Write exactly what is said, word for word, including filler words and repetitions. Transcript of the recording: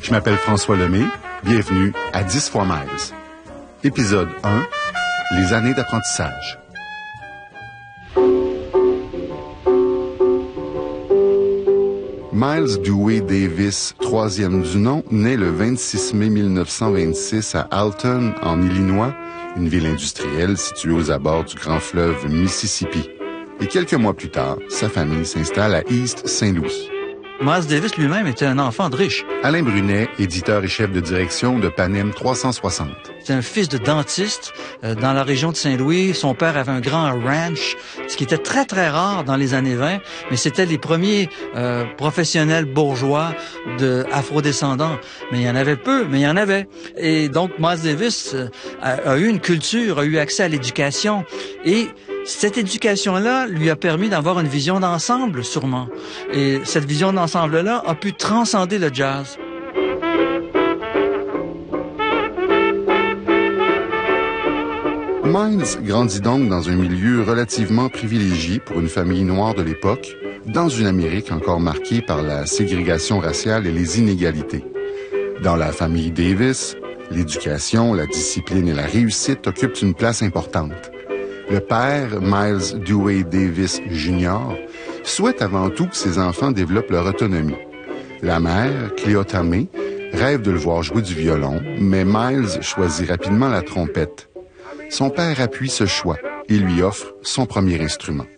Je m'appelle François Lemay. Bienvenue à dix fois Miles. Épisode un, les années d'apprentissage. Miles Dewey Davis, troisième du nom, naît le vingt-six mai mille neuf cent vingt-six à Alton, en Illinois, une ville industrielle située aux abords du grand fleuve Mississippi. Et quelques mois plus tard, sa famille s'installe à East Saint Louis. Miles Davis lui-même était un enfant de riche. Alain Brunet, éditeur et chef de direction de Panem trois cent soixante. C'est un fils de dentiste euh, dans la région de Saint-Louis. Son père avait un grand ranch, ce qui était très, très rare dans les années vingt, mais c'était les premiers euh, professionnels bourgeois de afrodescendants. Mais il y en avait peu, mais il y en avait. Et donc, Miles Davis euh, a, a eu une culture, a eu accès à l'éducation. Et cette éducation-là lui a permis d'avoir une vision d'ensemble, sûrement. Et cette vision d'ensemble-là a pu transcender le jazz. Miles grandit donc dans un milieu relativement privilégié pour une famille noire de l'époque, dans une Amérique encore marquée par la ségrégation raciale et les inégalités. Dans la famille Davis, l'éducation, la discipline et la réussite occupent une place importante. Le père, Miles Dewey Davis Junior, souhaite avant tout que ses enfants développent leur autonomie. La mère, Cléota May, rêve de le voir jouer du violon, mais Miles choisit rapidement la trompette. Son père appuie ce choix et lui offre son premier instrument.